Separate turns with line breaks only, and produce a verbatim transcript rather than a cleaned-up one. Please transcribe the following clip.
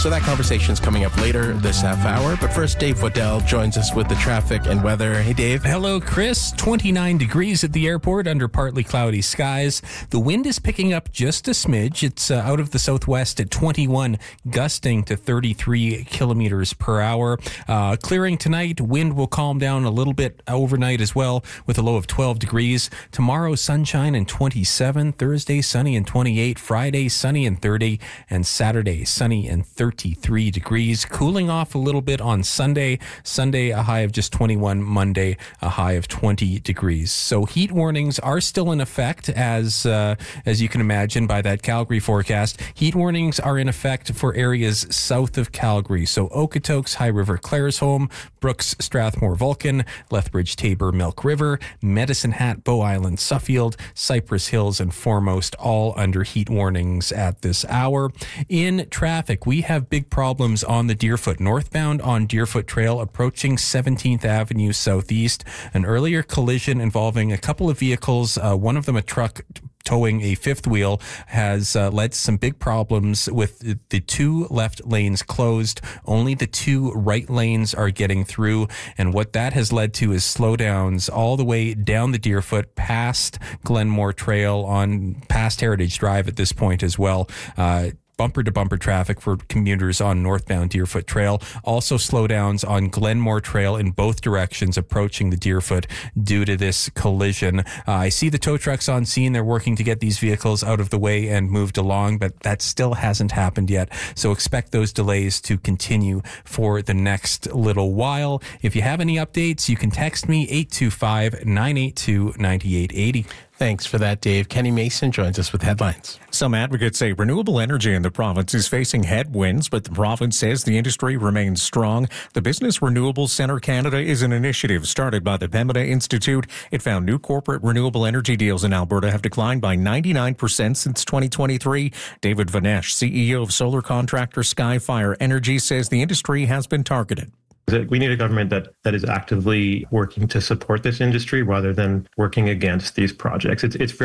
So that conversation is coming up later this half hour. But first, Dave Waddell joins us with the traffic and weather. Hey, Dave.
Hello, Chris. twenty-nine degrees at the airport under partly cloudy skies. The wind is picking up just a smidge. It's uh, out of the southwest at twenty-one, gusting to thirty-three kilometers per hour. Uh, clearing tonight. Wind will calm down a little bit overnight as well with a low of twelve degrees. Tomorrow, sunshine and twenty-seven. Thursday, sunny and twenty-eight. Friday, sunny and thirty. And Saturday, sunny and thirty-three degrees. Cooling off a little bit on Sunday. Sunday, a high of just twenty-one. Monday, a high of twenty degrees. So heat warnings are still in effect, as uh, as you can imagine by that Calgary forecast. Heat warnings are in effect for areas south of Calgary. So Okotoks, High River, Claresholm, Brooks, Strathmore, Vulcan, Lethbridge, Tabor, Milk River, Medicine Hat, Bow Island, Suffield, Cypress Hills, and Foremost, all under heat warnings at this hour. In traffic, we have big problems on the Deerfoot northbound on Deerfoot Trail approaching seventeenth Avenue Southeast. An earlier collision involving a couple of vehicles, uh, one of them a truck towing a fifth wheel, has uh, led to some big problems with the two left lanes closed. Only the two right lanes are getting through. And what that has led to is slowdowns all the way down the Deerfoot past Glenmore Trail on past Heritage Drive at this point as well. Uh, bumper-to-bumper traffic for commuters on northbound Deerfoot Trail. Also slowdowns on Glenmore Trail in both directions approaching the Deerfoot due to this collision. Uh, I see the tow trucks on scene. They're working to get these vehicles out of the way and moved along, but that still hasn't happened yet. So expect those delays to continue for the next little while. If you have any updates, you can text me eight two five, nine eight two, nine eight eight zero.
Thanks for that, Dave. Kenny Mason joins us with headlines.
Some advocates say renewable energy in the province is facing headwinds, but the province says the industry remains strong. The Business Renewables Centre Canada is an initiative started by the Pembina Institute. It found new corporate renewable energy deals in Alberta have declined by ninety-nine percent since twenty twenty-three. David Vanesh, C E O of solar contractor Skyfire Energy, says the industry has been targeted.
We need a government that, that is actively working to support this industry rather than working against these projects. It's it's very